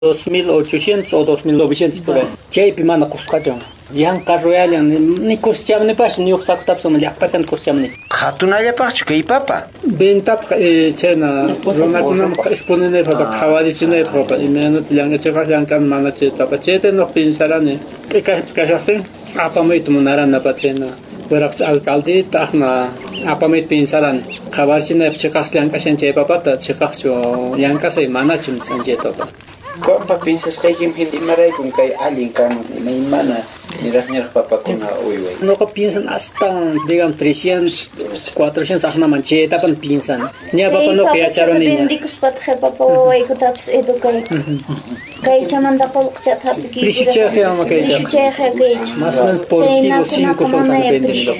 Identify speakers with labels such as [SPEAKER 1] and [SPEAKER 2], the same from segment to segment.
[SPEAKER 1] 2800 o 2900 por ahí. Chay pimana cuscacho. Yang carroyal ni cuschamne pas ni uxaktap som yakpachan cuschamne.
[SPEAKER 2] Hatunaya pachu kay papa.
[SPEAKER 1] Bentap chena ronalkunam exponene papa khawarichine papa imeno yang cheka yang kan mana cheta pa chete no pinsarane. Kashafte apamait munarana pa chena. Berak alcalde tahna apamait pinsaran khawarchine chekas yang kasen che papa ta chekas cho yang kasai mana chum sanje topa.
[SPEAKER 2] Kung piensas kay Kim hindi maray kung kay aling kang may mana nirasnya papa kuna uy.
[SPEAKER 1] No ko pinsan hasta digam 300 400 ahna manche tapan pinsan. Nya papa no kaya charo ni.
[SPEAKER 3] Hindi ko spat khay papa way ko taps edo kay chamanda ko kchat happy ki.
[SPEAKER 1] Prisiche kaya makay.
[SPEAKER 3] Prisiche kay.
[SPEAKER 1] Mas menos por kilo 5 son san depende.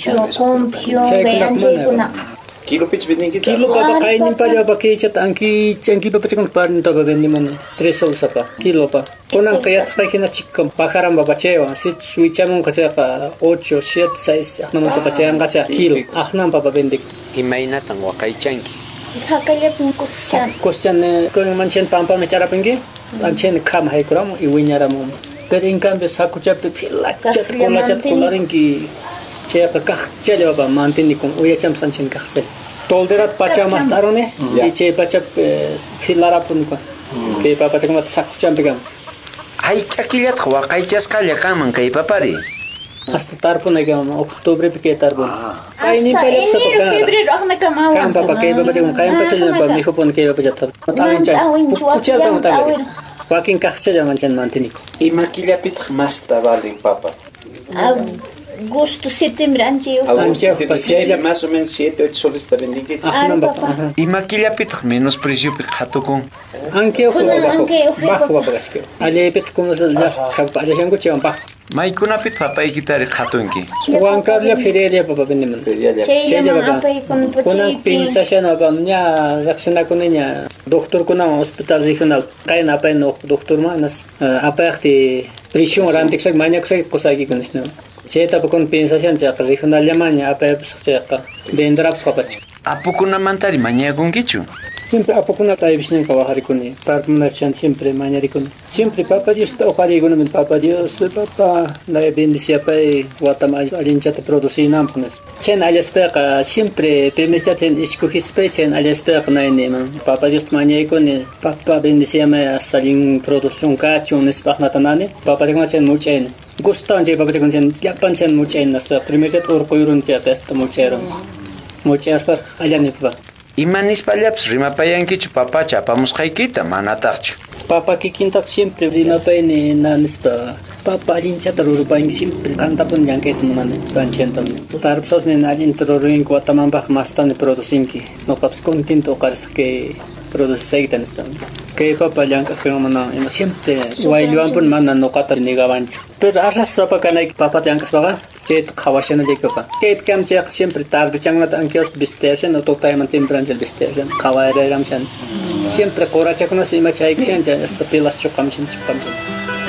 [SPEAKER 2] Kilo pitch bidning kita.
[SPEAKER 1] Kilo papa kainin pa jaba kay chat angki papa chikang parn to ba bendi man 300 sapa kilo pa. Kunang kaya sa kina chikam pakaram baba chewa sit suichamon kacha pa 8 7 6 ahna man sapa chayang kacha kilo ahna papa bendi.
[SPEAKER 2] Imayna tang wakay changi.
[SPEAKER 3] Sakaya pun kusyan.
[SPEAKER 1] Kusyan ko manchen pampa me chara pingi manchen kham hai kram iwinyara mom. Pero en cambio sakucha pe filachat colaring ki che ka kachcha jaba mantini kon uya cham sanchen kachcha. Tolderat pacha mastarone y che pacha filara pun ko. Ke papa chakmat sakucha pegam.
[SPEAKER 2] Ay kakiliat wakay chas kalya kaman kay papari.
[SPEAKER 1] Hasta tarpon egam octubre pe tarpon.
[SPEAKER 3] Kainin pa sa pagka. Febrero ak nakamawas.
[SPEAKER 1] Kan papa kay papa chakmat kain pa sa pa mi hopon kay papa chatar. Matawin chan. Pucha ta matawin. Wakin kachcha jaman chen mantini ko.
[SPEAKER 2] Imakilya pit mas tabalin papa.
[SPEAKER 3] Agosto, septiembre, ancheo.
[SPEAKER 2] Pasaya más o menos 7, 8 soles te vendí. Y maquilla pit menos precio pit jato con.
[SPEAKER 1] Anke bajo bajo. Ale pit como las campañas yang kucian bah.
[SPEAKER 2] Mai kuna pit papa ikitar jato enki.
[SPEAKER 1] Uang karya feria papa benemen.
[SPEAKER 3] Chay apa ikon
[SPEAKER 1] kuna pinsa siya na bamnya laksana kunanya doktor kuna hospital regional kaya na pa no doktor manas apa yakti presiun rantik sak manyak sak kosagi kunisna. Cheta pukun pensación chaka regional llamanya apa chaka bendrap skapach.
[SPEAKER 2] Apukuna mantari manya con kichu.
[SPEAKER 1] Siempre apukuna taibishnen kawahari kuni. Parmuna chan siempre manyari kuni. Siempre papa Dios ta okari guna min papa Dios papa la bendicia pa guatamay alincha te producir nampunes. Chen aliaspeqa siempre pemecha ten iskuhispe chen aliaspeqa na man. Papa Dios manyai kuni papa bendicia ma salin producción kachu nespaxnatanane. Papa digma chen muchaine. Gustan je papa chen yapan chen muchaine nasta. Primero tet orkoyurun tia testa muchairon. Muchas par allane pa.
[SPEAKER 2] Imanis palaps rimapayan kichu papa chapamos kaikita manatach.
[SPEAKER 1] Papa kikintak siempre rimapay ni nanispa. Papa alincha tarurupain siempre kanta pun yang kait naman panchentam. Tarap sos ni alin taruruin ko tamambak mastan produsinki. No kaps kontinto kars ke produsay tanistan. Kay papa yang kas kaya mana siempre wailuan pun mana no kata nigawancho. Pero arras sa pagkanay papa yang kas baka chet khawasyan na jeko pa. Kay kam chek siempre tarde chang na ang kios bistation no totay man tempran jel bistation. Khawai ram siyan. Siempre kora chek na si machay ksyan hasta pilas chukam sin chukam.